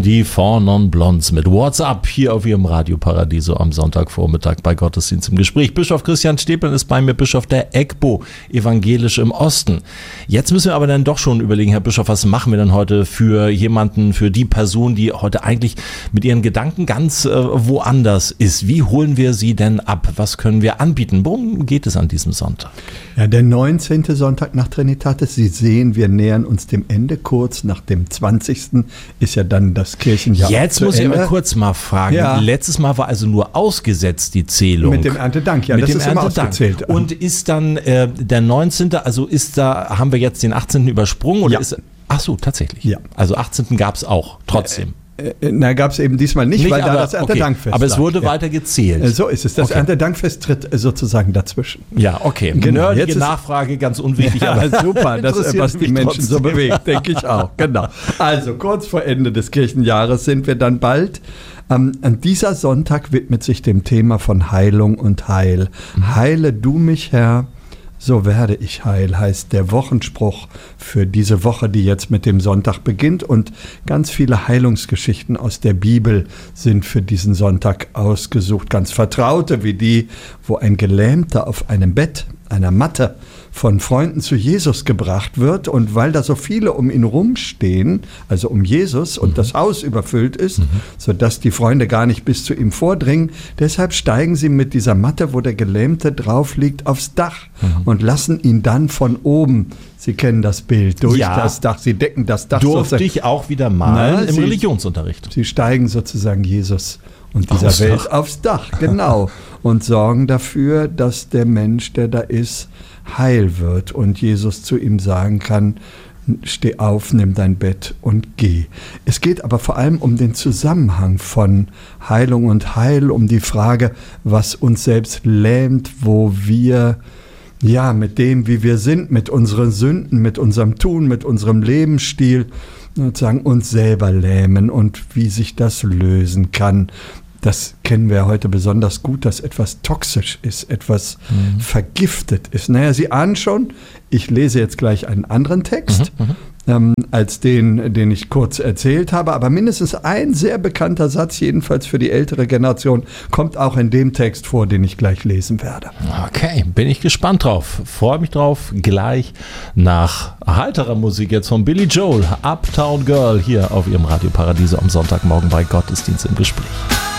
Die Four Non Blondes mit What's Up hier auf Ihrem Radio Paradiso am Sonntagvormittag bei Gottesdienst im Gespräch. Bischof Christian Steplen ist bei mir, Bischof der EGBO, evangelisch im Osten. Jetzt müssen wir aber dann doch schon überlegen, Herr Bischof, was machen wir denn heute für jemanden, für die Person, die heute eigentlich mit ihren Gedanken ganz woanders ist? Wie holen wir sie denn ab? Was können wir anbieten? Worum geht es an diesem Sonntag? Ja, der 19. Sonntag nach Trinitatis. Sie sehen, wir nähern uns dem Ende. Kurz nach dem 20. ist ja dann das Kirchenjahr. Jetzt muss ich aber kurz mal fragen. Ja. Letztes Mal war also nur ausgesetzt die Zählung. Mit dem Erntedank, ja, mit das dem ist immer ausgezählt. Und ist dann der 19., also haben wir jetzt den 18. übersprungen? Oder ja. Ach so, tatsächlich. Ja. Also 18. gab es auch, trotzdem. Gab es eben diesmal nicht, weil aber, da das Erntedankfest aber es wurde lag. weiter gezählt. So ist es. Das Erntedankfest tritt sozusagen dazwischen. Ja, okay. Genau. Nerdige Nachfrage, ganz unwichtig. Ja, aber super, das, was die Menschen trotzdem so bewegt, denke ich auch. Genau. Also kurz vor Ende des Kirchenjahres sind wir dann bald. An dieser Sonntag widmet sich dem Thema von Heilung und Heil. Heile du mich, Herr, so werde ich heil, heißt der Wochenspruch für diese Woche, die jetzt mit dem Sonntag beginnt. Und ganz viele Heilungsgeschichten aus der Bibel sind für diesen Sonntag ausgesucht. Ganz vertraute wie die, wo ein Gelähmter auf einem Bett, einer Matte, von Freunden zu Jesus gebracht wird. Und weil da so viele um ihn rumstehen, also um Jesus, und das Haus überfüllt ist, sodass die Freunde gar nicht bis zu ihm vordringen, deshalb steigen sie mit dieser Matte, wo der Gelähmte drauf liegt, aufs Dach und lassen ihn dann von oben, Sie kennen das Bild, durch das Dach, sie decken das Dach. Durfte ich auch wieder malen im Religionsunterricht. Sie steigen sozusagen Jesus und dieser Welt aufs Dach, genau, und sorgen dafür, dass der Mensch, der da ist, heil wird und Jesus zu ihm sagen kann, steh auf, nimm dein Bett und geh. Es geht aber vor allem um den Zusammenhang von Heilung und Heil, um die Frage, was uns selbst lähmt, wo wir mit dem, wie wir sind, mit unseren Sünden, mit unserem Tun, mit unserem Lebensstil, sozusagen uns selber lähmen und wie sich das lösen kann. Das kennen wir heute besonders gut, dass etwas toxisch ist, etwas vergiftet ist. Naja, Sie ahnen schon, ich lese jetzt gleich einen anderen Text als den ich kurz erzählt habe, aber mindestens ein sehr bekannter Satz, jedenfalls für die ältere Generation, kommt auch in dem Text vor, den ich gleich lesen werde. Okay, bin ich gespannt drauf. Freue mich drauf, gleich nach heiterer Musik jetzt von Billy Joel, Uptown Girl, hier auf Ihrem Radio Paradiso am Sonntagmorgen bei Gottesdienst im Gespräch.